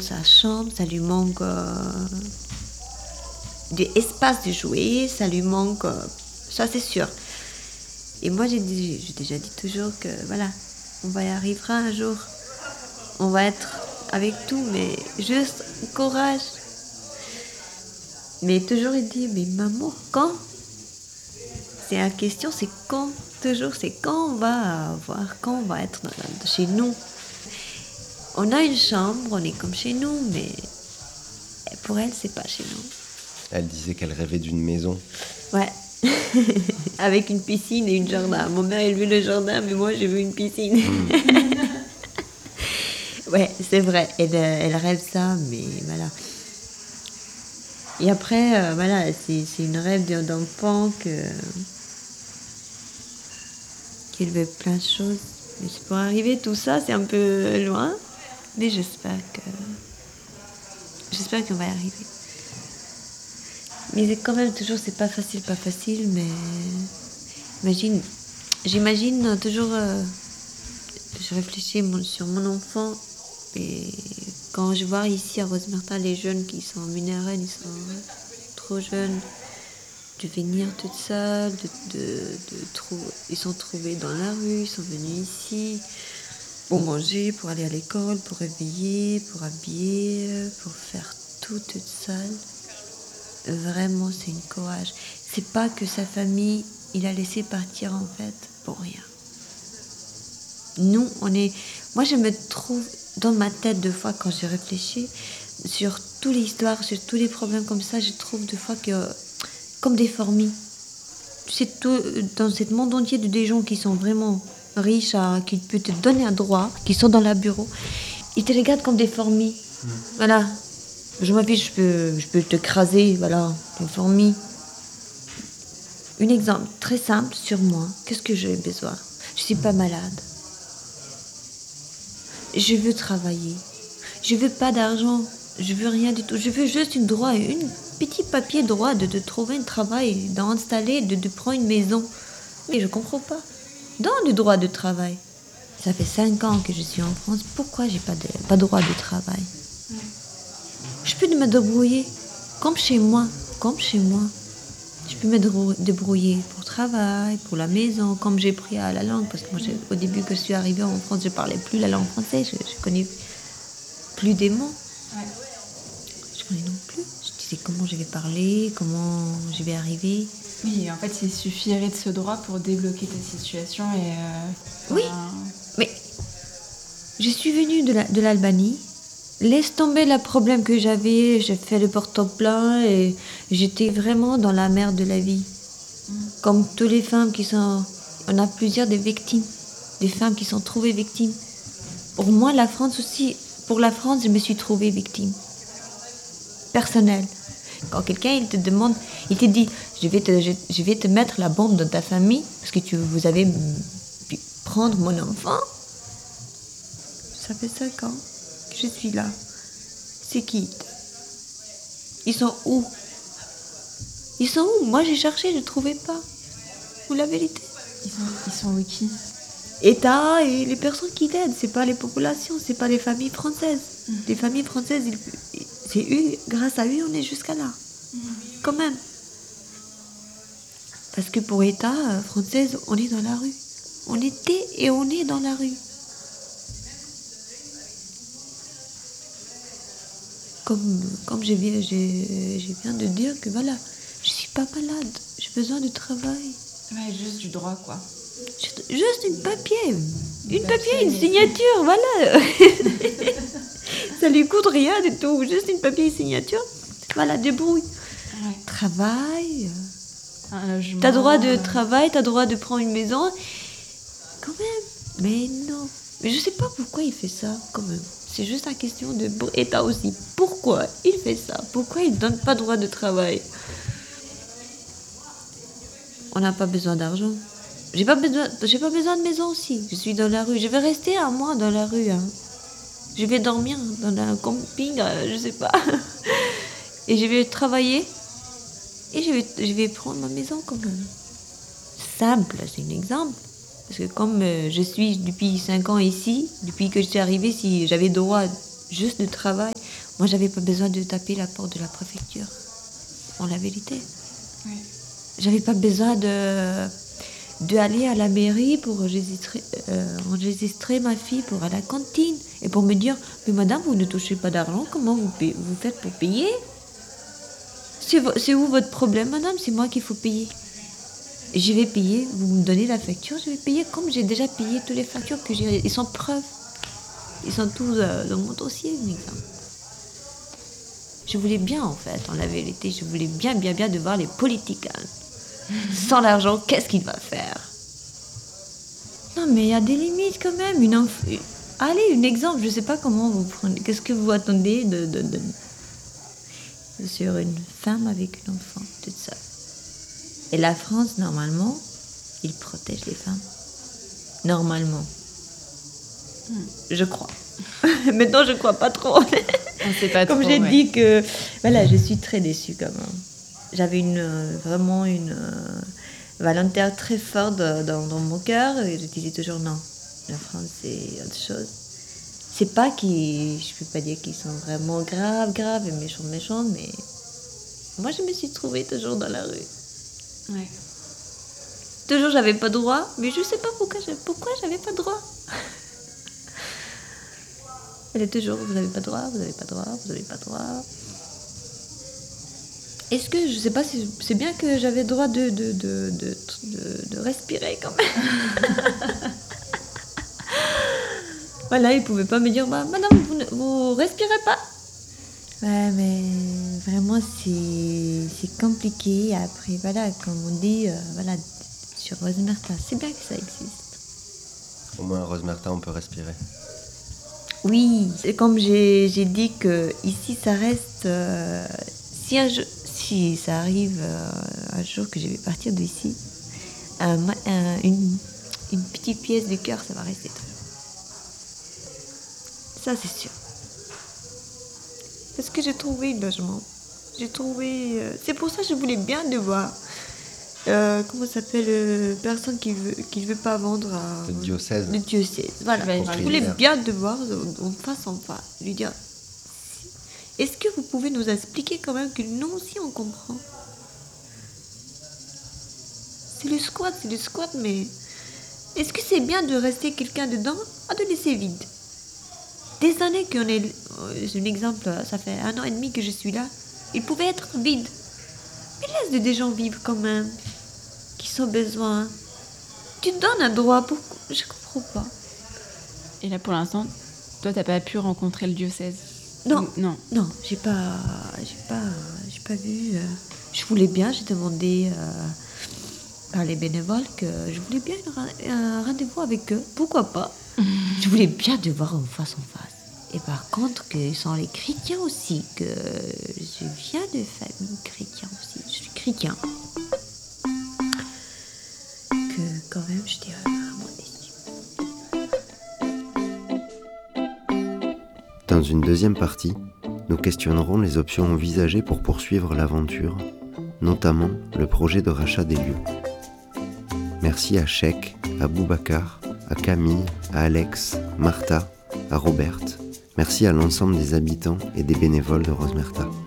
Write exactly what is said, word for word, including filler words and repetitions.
sa chambre, ça lui manque euh, d'espace de jouer, ça lui manque, euh, ça c'est sûr. Et moi j'ai, dit, j'ai déjà dit toujours que voilà, on va y arriver un jour, on va être avec tout, mais juste courage. Mais toujours il dit, mais maman, quand? C'est la question, c'est quand? Toujours, c'est quand on va avoir, quand on va être dans, chez nous. On a une chambre, on est comme chez nous, mais pour elle, c'est pas chez nous. Elle disait qu'elle rêvait d'une maison. Ouais, avec une piscine et une jardin. Mon mère, elle veut le jardin, mais moi, je veux une piscine. Mmh. Ouais, c'est vrai, elle, elle rêve ça, mais voilà. Et après, euh, voilà, c'est, c'est une rêve d'enfant que qu'il veut plein de choses. Mais pour arriver, tout ça, c'est un peu loin. Mais j'espère que j'espère qu'on va y arriver. Mais quand même, toujours, c'est pas facile, pas facile, mais imagine, j'imagine toujours, euh, je réfléchis mon, sur mon enfant, et quand je vois ici à Rosemerta les jeunes qui sont minéraux, ils sont trop jeunes, de venir toute seule, de, de, de trou- ils sont trouvés dans la rue, ils sont venus ici pour manger, pour aller à l'école, pour réveiller, pour habiller, pour faire tout toute seule. Vraiment, c'est une courage. C'est pas que sa famille, il a laissé partir en fait pour rien. Nous, on est... Moi, je me trouve dans ma tête deux fois quand je réfléchis sur toutes les histoires, sur tous les problèmes comme ça, je trouve deux fois que comme des fourmis. C'est tout, dans ce monde entier de des gens qui sont vraiment riches, à, qui peuvent te donner un droit, qui sont dans le bureau, ils te regardent comme des fourmis. Mmh. Voilà. Je m'affiche, je peux, je peux te craser, voilà, une fourmi. Un exemple très simple sur moi. Qu'est-ce que j'ai besoin? Je suis pas malade. Je veux travailler. Je veux pas d'argent. Je veux rien du tout. Je veux juste une droit, une petit papier droit de, de trouver un travail, d'installer, de, de prendre une maison. Mais je comprends pas. Dans le droit de travail. Ça fait cinq ans que je suis en France. Pourquoi j'ai pas de, pas droit de travail? Je peux me débrouiller, comme chez moi, comme chez moi. Je peux me débrouiller pour le travail, pour la maison, comme j'ai pris à la langue. Parce que moi, au début que je suis arrivée en France, je ne parlais plus la langue française. Je ne connais plus des mots. Ouais. Je ne connais non plus. Je disais comment je vais parler, comment je vais arriver. Oui, en fait, il suffirait de ce droit pour débloquer ta situation. Et euh, oui, un... mais je suis venue de, la, de l'Albanie. Laisse tomber le problème que j'avais, j'ai fait le porte-plein et j'étais vraiment dans la mer de la vie. Mmh. Comme toutes les femmes qui sont... On a plusieurs des victimes, des femmes qui sont trouvées victimes. Pour moi, la France aussi, pour la France, je me suis trouvée victime. Personnelle. Quand quelqu'un il te demande, il te dit, je vais te, je, je vais te mettre la bombe dans ta famille parce que tu, vous avez pu prendre mon enfant. Ça fait cinq ans. Je suis là. C'est qui? Ils sont où? Ils sont où? Moi j'ai cherché, je ne trouvais pas. Ou la vérité? Ils sont, ils sont où qui? État et les personnes qui l'aident. C'est pas les populations, c'est pas les familles françaises. Mmh. Les familles françaises, ils, c'est eux, grâce à eux, on est jusqu'à là. Mmh. Quand même. Parce que pour État française, on est dans la rue. On était et on est dans la rue. Comme, comme je, viens, je, je viens de dire que voilà, je suis pas malade, j'ai besoin de travail. Ouais, juste du droit, quoi. Juste, juste une papier, une, une papier, papier, une signature, voilà. Ça lui coûte rien du tout, juste une papier, une signature. Voilà, débrouille. Ouais. Travail. Un logement. T'as droit de travail, t'as droit de prendre une maison. Quand même, mais non. Mais je sais pas pourquoi il fait ça, quand même. C'est juste la question de l'État aussi. Pourquoi il fait ça? Pourquoi il ne donne pas droit de travail? On n'a pas besoin d'argent. J'ai pas besoin, j'ai pas besoin de maison aussi. Je suis dans la rue. Je vais rester un mois dans la rue. Hein. Je vais dormir dans un camping, euh, je sais pas. Et je vais travailler. Et je vais, je vais prendre ma maison quand même. Simple, c'est un exemple. Parce que comme euh, je suis depuis cinq ans ici, depuis que je suis arrivée, si j'avais droit juste de travail, Moi, j'avais pas besoin de taper la porte de la préfecture. En la vérité. Oui. J'avais pas besoin de d'aller à la mairie pour enregistrer, euh, enregistrer ma fille pour aller à la cantine et pour me dire mais madame, vous ne touchez pas d'argent, comment vous, payez, vous faites pour payer? C'est, vo- c'est où votre problème, madame? C'est moi qu'il faut payer. Et je vais payer, vous me donnez la facture, je vais payer comme j'ai déjà payé toutes les factures que j'ai. Ils sont preuves. Ils sont tous euh, dans mon dossier, mes gars. Je voulais bien, en fait, en la vérité, je voulais bien, bien, bien de voir les politiques. Hein. Sans l'argent, qu'est-ce qu'il va faire? Non, mais il y a des limites quand même. Une enf- Allez, un exemple, je sais pas comment vous prenez. Qu'est-ce que vous attendez de, de, de... sur une femme avec un enfant, toute seule? Et la France, normalement, il protège les femmes. Normalement. Hmm. Je crois. Maintenant, je crois pas trop. On sait pas Comme trop, j'ai ouais. dit que... Voilà, je suis très déçue quand même. J'avais une, euh, vraiment une euh, volontaire très forte dans, dans mon cœur. Et je disais toujours non. La France, c'est autre chose. C'est pas qu'ils... Je peux pas dire qu'ils sont vraiment graves, graves et méchants, méchants, mais... Moi, je me suis trouvée toujours dans la rue. Ouais. Toujours, j'avais pas droit, mais je sais pas pourquoi, je, pourquoi j'avais pas droit. Elle est toujours, vous n'avez pas droit, vous n'avez pas droit, vous n'avez pas droit. Est-ce que, je sais pas, si c'est bien que j'avais droit de, de, de, de, de, de respirer quand même. Voilà, ils pouvaient pas me dire, bah, madame, vous, ne, vous respirez pas. Ouais, mais vraiment, c'est, c'est compliqué. Après, voilà, comme on dit, euh, voilà, sur Rosemerta, c'est bien que ça existe. Au moins à Rosemerta, on peut respirer. Oui, c'est comme j'ai, j'ai dit que ici, ça reste... Euh, si, un jour, si ça arrive euh, un jour que je vais partir d'ici, un, un, une, une petite pièce du cœur, ça va rester toujours. Ça, c'est sûr. Parce que j'ai trouvé le logement. J'ai trouvé... Euh, c'est pour ça que je voulais bien de voir... Euh, comment ça s'appelle euh, personne qui veut qui veut pas vendre à Le diocèse. Le diocèse. Voilà. Je voulais bien de voir en face en face. Lui dire est-ce que vous pouvez nous expliquer quand même que nous aussi on comprend. C'est le squat, c'est le squat, mais est-ce que c'est bien de rester quelqu'un dedans ou de laisser vide? Des années qu'on est. J'ai un exemple, ça fait un an et demi que je suis là. Il pouvait être vide. Mais laisse des gens vivre quand même. Qui ont besoin. Tu donnes un droit, pourquoi? Je comprends pas. Et là, pour l'instant, toi, t'as pas pu rencontrer le diocèse? Non, non, non, j'ai pas, j'ai pas, j'ai pas vu. Euh, je voulais bien, j'ai demandé euh, par les bénévoles que je voulais bien un, un rendez-vous avec eux. Pourquoi pas? Je voulais bien de voir en face en face. Et par contre, que sont les chrétiens aussi, que je viens de famille chrétienne aussi. Je suis chrétien. Que quand même, je dirais vraiment déçu. Dans une deuxième partie, nous questionnerons les options envisagées pour poursuivre l'aventure, notamment le projet de rachat des lieux. Merci à Cheikh, à Boubacar, à Camille, à Alex, Martha, à Robert. Merci à l'ensemble des habitants et des bénévoles de Rosemerta.